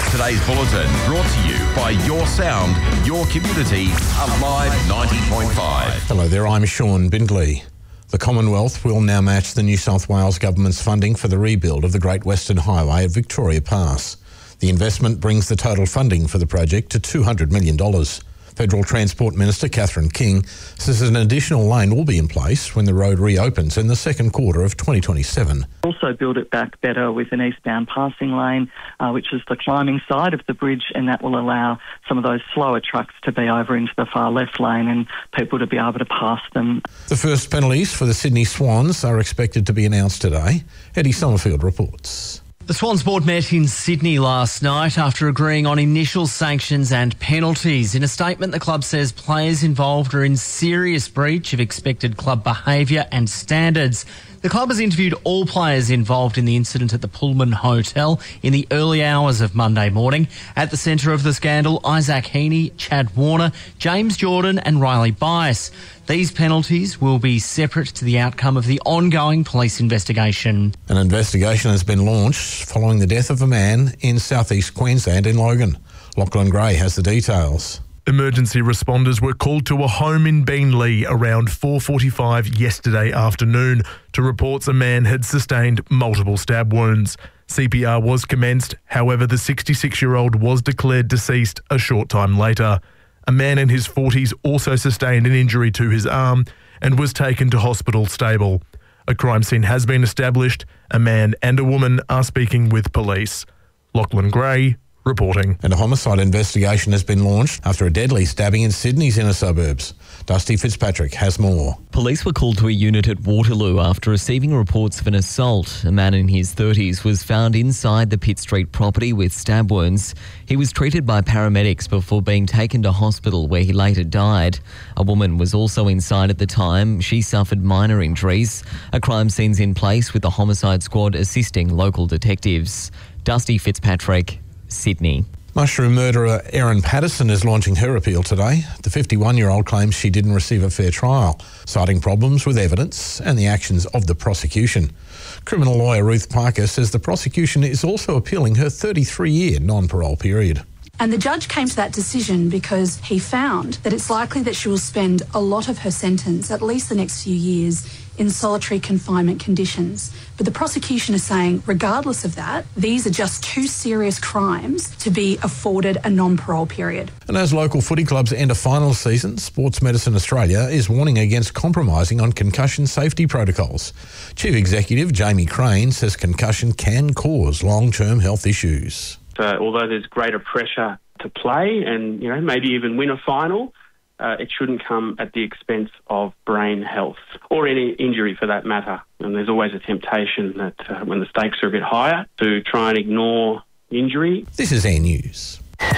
Today's bulletin brought to you by Your Sound, Your Community, Alive 90.5. Hello there, I'm Sean Bindley. The Commonwealth will now match the New South Wales Government's funding for the rebuild of the Great Western Highway at Victoria Pass. The investment brings the total funding for the project to $200 million. Federal Transport Minister Catherine King says an additional lane will be in place when the road reopens in the second quarter of 2027. Also build it back better with an eastbound passing lane, which is the climbing side of the bridge, and that will allow some of those slower trucks to be over into the far left lane and people to be able to pass them. The first penalties for the Sydney Swans are expected to be announced today. Eddie Summerfield reports. The Swans board met in Sydney last night after agreeing on initial sanctions and penalties. In a statement, the club says players involved are in serious breach of expected club behaviour and standards. The club has interviewed all players involved in the incident at the Pullman Hotel in the early hours of Monday morning. At the centre of the scandal, Isaac Heaney, Chad Warner, James Jordan and Riley Bias. These penalties will be separate to the outcome of the ongoing police investigation. An investigation has been launched following the death of a man in southeast Queensland in Logan. Lachlan Gray has the details. Emergency responders were called to a home in Beenleigh around 4:45 yesterday afternoon to reports a man had sustained multiple stab wounds. CPR was commenced, however the 66-year-old was declared deceased a short time later. A man in his 40s also sustained an injury to his arm and was taken to hospital stable. A crime scene has been established. A man and a woman are speaking with police. Lachlan Gray reporting. And a homicide investigation has been launched after a deadly stabbing in Sydney's inner suburbs. Dusty Fitzpatrick has more. Police were called to a unit at Waterloo after receiving reports of an assault. A man in his 30s was found inside the Pitt Street property with stab wounds. He was treated by paramedics before being taken to hospital where he later died. A woman was also inside at the time. She suffered minor injuries. A crime scene's in place with the homicide squad assisting local detectives. Dusty Fitzpatrick, Sydney. Mushroom murderer Erin Patterson is launching her appeal today. The 51-year-old claims she didn't receive a fair trial, citing problems with evidence and the actions of the prosecution. Criminal lawyer Ruth Parker says the prosecution is also appealing her 33-year non-parole period. And the judge came to that decision because he found that it's likely that she will spend a lot of her sentence, at least the next few years, in solitary confinement conditions. But the prosecution is saying, regardless of that, these are just too serious crimes to be afforded a non-parole period. And as local footy clubs enter final season, Sports Medicine Australia is warning against compromising on concussion safety protocols. Chief Executive Jamie Crane says concussion can cause long-term health issues. Although there's greater pressure to play and, maybe even win a final, it shouldn't come at the expense of brain health or any injury for that matter. And there's always a temptation that when the stakes are a bit higher to try and ignore injury. This is Air News.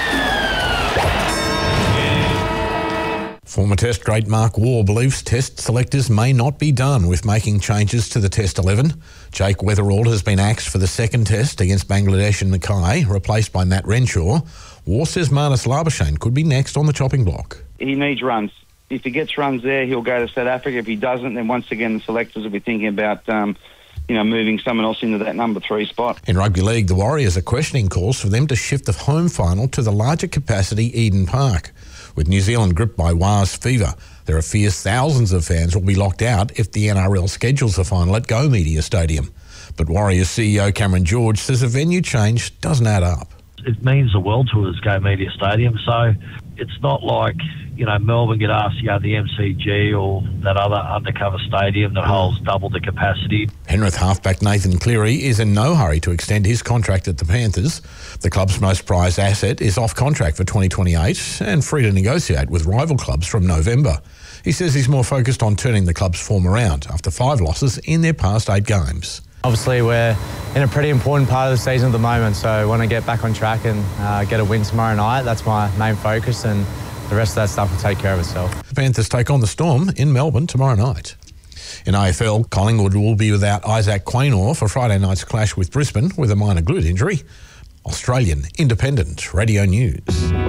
Former Test great Mark Waugh believes Test selectors may not be done with making changes to the Test 11. Jake Weatherald has been axed for the second Test against Bangladesh and Mackay, replaced by Matt Renshaw. Waugh says Marnus Labuschagne could be next on the chopping block. He needs runs. If he gets runs there, he'll go to South Africa. If he doesn't, then once again the selectors will be thinking about moving someone else into that number 3 spot. In rugby league, the Warriors are questioning calls for them to shift the home final to the larger capacity Eden Park. With New Zealand gripped by WA's fever, there are fears thousands of fans will be locked out if the NRL schedules the final at Go Media Stadium. But Warriors CEO Cameron George says a venue change doesn't add up. It means the world to us, Go Media Stadium, so it's not like, Melbourne get asked to go to the MCG or that other undercover stadium that holds double the capacity. Penrith halfback Nathan Cleary is in no hurry to extend his contract at the Panthers. The club's most prized asset is off contract for 2028 and free to negotiate with rival clubs from November. He says he's more focused on turning the club's form around after 5 losses in their past 8 games. Obviously, we're in a pretty important part of the season at the moment, so I want to get back on track and get a win tomorrow night. That's my main focus, and the rest of that stuff will take care of itself. The Panthers take on the Storm in Melbourne tomorrow night. In AFL, Collingwood will be without Isaac Quaynor for Friday night's clash with Brisbane with a minor glute injury. Australian Independent Radio News.